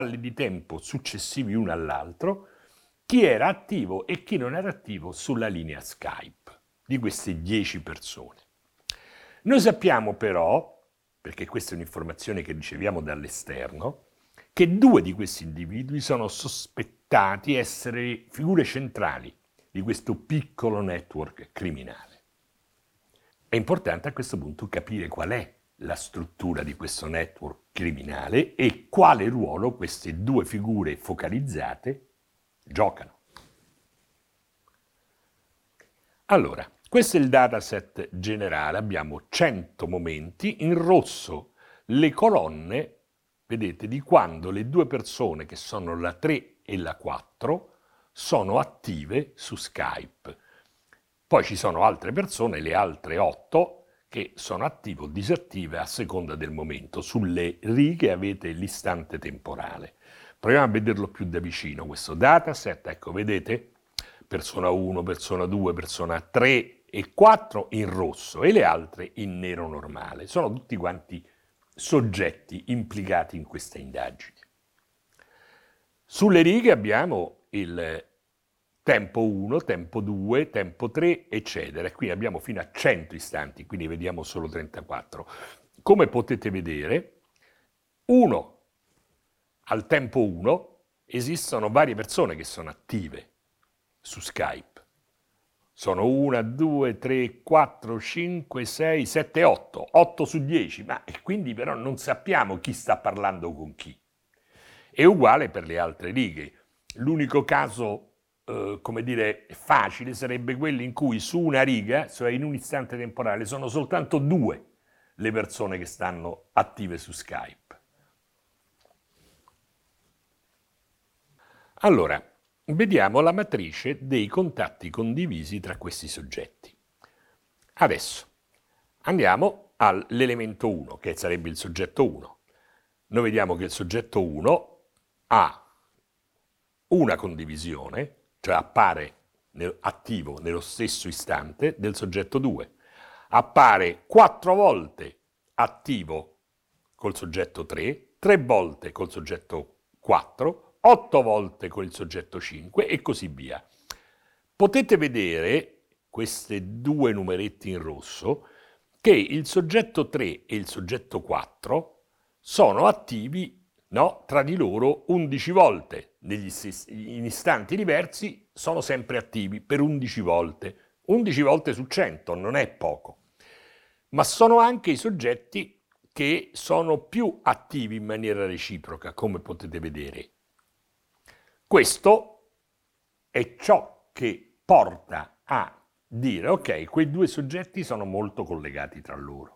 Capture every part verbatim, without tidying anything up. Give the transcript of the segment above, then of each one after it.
di tempo successivi uno all'altro, chi era attivo e chi non era attivo sulla linea Skype di queste dieci persone. Noi sappiamo però, perché questa è un'informazione che riceviamo dall'esterno, che due di questi individui sono sospettati essere figure centrali di questo piccolo network criminale. È importante a questo punto capire qual è la struttura di questo network criminale e quale ruolo queste due figure focalizzate giocano. Allora, questo è il dataset generale, abbiamo cento momenti, in rosso le colonne, vedete, di quando le due persone che sono la tre e la quattro sono attive su Skype. Poi ci sono altre persone, le altre otto, che sono attive o disattive a seconda del momento. Sulle righe avete l'istante temporale. Proviamo a vederlo più da vicino, questo dataset, ecco, vedete? Persona uno, persona due, persona tre e quattro in rosso e le altre in nero normale. Sono tutti quanti soggetti implicati in questa indagine. Sulle righe abbiamo il tempo uno, tempo due, tempo tre, eccetera. Qui abbiamo fino a cento istanti, quindi vediamo solo trentaquattro. Come potete vedere, uno, al tempo uno esistono varie persone che sono attive su Skype. Sono uno, due, tre, quattro, cinque, sei, sette, otto. otto su dieci, ma quindi però non sappiamo chi sta parlando con chi. È uguale per le altre righe. L'unico caso Uh, come dire, facile sarebbe quello in cui su una riga, cioè in un istante temporale, sono soltanto due le persone che stanno attive su Skype. Allora, vediamo la matrice dei contatti condivisi tra questi soggetti. Adesso andiamo all'elemento uno, che sarebbe il soggetto uno. Noi vediamo che il soggetto uno ha una condivisione, cioè appare nel, attivo nello stesso istante del soggetto due, appare quattro volte attivo col soggetto tre, tre volte col soggetto quattro, otto volte con il soggetto cinque e così via. Potete vedere, questi due numeretti in rosso, che il soggetto tre e il soggetto quattro sono attivi, no, tra di loro undici volte. Negli stessi, in istanti diversi sono sempre attivi per undici volte. undici volte su cento non è poco. Ma sono anche i soggetti che sono più attivi in maniera reciproca, come potete vedere. Questo è ciò che porta a dire, ok, quei due soggetti sono molto collegati tra loro.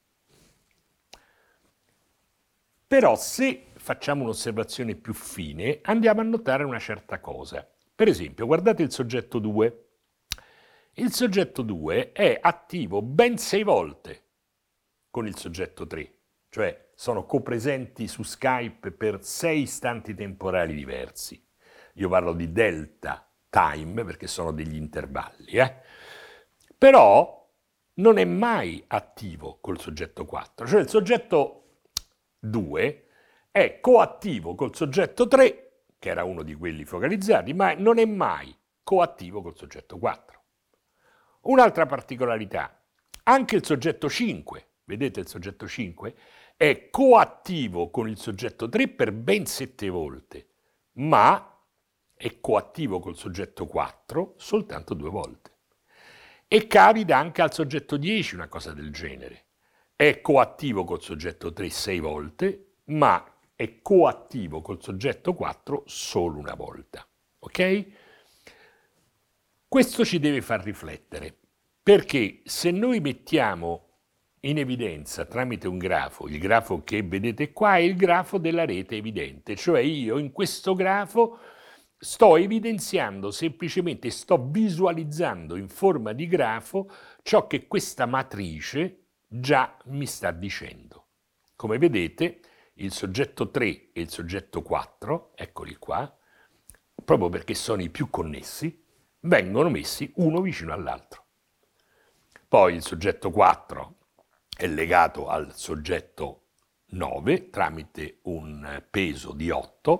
Però se facciamo un'osservazione più fine, andiamo a notare una certa cosa. Per esempio, guardate il soggetto due. Il soggetto due è attivo ben sei volte con il soggetto tre, cioè sono copresenti su Skype per sei istanti temporali diversi. Io parlo di delta time perché sono degli intervalli, eh? Però non è mai attivo col soggetto quattro, cioè il soggetto due è coattivo col soggetto tre, che era uno di quelli focalizzati, ma non è mai coattivo col soggetto quattro. Un'altra particolarità, anche il soggetto cinque, vedete il soggetto cinque, è coattivo con il soggetto tre per ben sette volte, ma è coattivo col soggetto quattro soltanto due volte. E capita anche al soggetto dieci una cosa del genere. È coattivo col soggetto tre sei volte, ma è coattivo col soggetto quattro solo una volta. Ok? Questo ci deve far riflettere, perché se noi mettiamo in evidenza tramite un grafo, il grafo che vedete qua è il grafo della rete evidente, cioè io in questo grafo sto evidenziando semplicemente, sto visualizzando in forma di grafo ciò che questa matrice già mi sta dicendo. Come vedete, il soggetto tre e il soggetto quattro, eccoli qua, proprio perché sono i più connessi, vengono messi uno vicino all'altro. Poi il soggetto quattro è legato al soggetto nove tramite un peso di otto